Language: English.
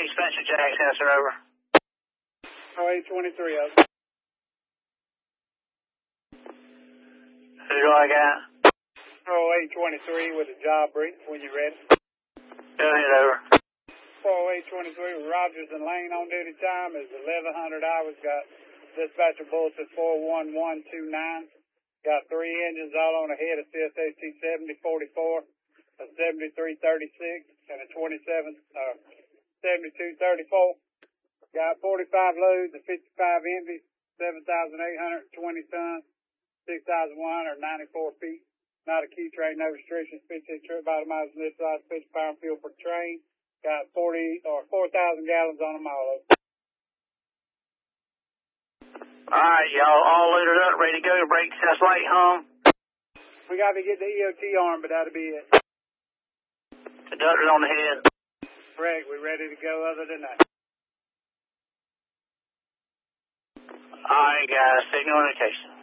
Spencer Jackson, answer over. 0823 up. Who do I got? 0823 with a job brief when you're ready. Go ahead, over. 0823 Rogers and Lane on duty time is 1100 hours. Got dispatcher bulletin 41129. Got 3 engines all on ahead of CSHT 7044, a 7336, and a 7234. Got 45 loads of 55 Envys, 7,820 tons, 6,194 feet. Not a key train, no restrictions. 15 trip bottomized and this size, 50 pound fuel per train. Got 4,000 gallons on them all. Alright, y'all all loaded up, ready to go. Break test light home. We got to get the EOT arm, but that'll be it. Conductor on the head. Correct, we're ready to go other than that. Alright, guys, signal indication.